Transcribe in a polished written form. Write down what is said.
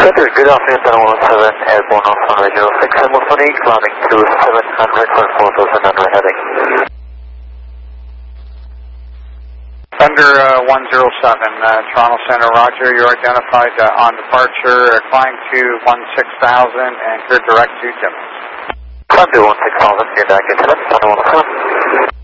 Center, good afternoon, Channel 17, airborne on runway 06, Hamilton, climbing to 700 for 4,000 runway heading. Thunder 107, Toronto Center, roger. You're identified on departure, climb to 16,000 and clear direct to Timmins. Climb to 16,000, clear direct to Timmins, Channel 17.